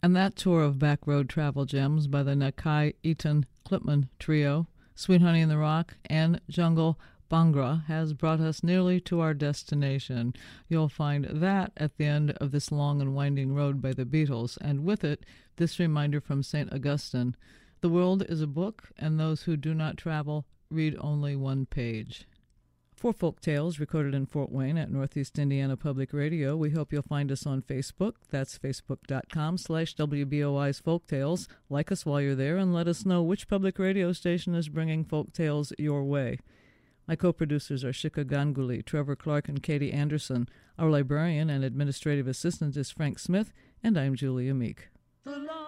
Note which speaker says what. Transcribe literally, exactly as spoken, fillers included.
Speaker 1: And that tour of backroad travel gems by the Nakai Eaton Klipman Trio, Sweet Honey in the Rock, and Jungle Bhangra has brought us nearly to our destination. You'll find that at the end of this long and winding road by the Beatles, and with it, this reminder from Saint Augustine: the world is a book, and those who do not travel read only one page. For Folk Tales, recorded in Fort Wayne at Northeast Indiana Public Radio, we hope you'll find us on Facebook. That's facebook.com slash WBOI's Folk Tales. Like us while you're there, and let us know which public radio station is bringing Folk Tales your way. My co-producers are Shika Ganguly, Trevor Clark, and Katie Anderson. Our librarian and administrative assistant is Frank Smith, and I'm Julia Meek.